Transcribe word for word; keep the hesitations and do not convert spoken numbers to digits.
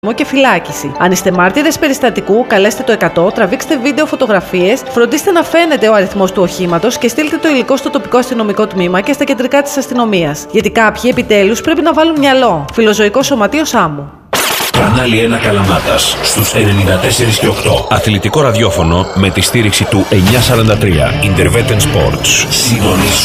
και φυλάκιση. Αν είστε μάρτυρες περιστατικού, καλέστε το εκατό, τραβήξτε βίντεο, φωτογραφίες, φροντίστε να φαίνεται ο αριθμός του οχήματος και στείλτε το υλικό στο τοπικό αστυνομικό τμήμα και στα κεντρικά της αστυνομίας. Γιατί κάποιοι επιτέλους πρέπει να βάλουν μυαλό. Φιλοζωικό Σωματείο Σάμου. Κανάλι ένα Καλαμάτας στους ενενήντα τέσσερα και οκτώ. Αθλητικό ραδιόφωνο με τη στήριξη του εννιακόσια σαράντα τρία Interveten Sports. Συντονίσου.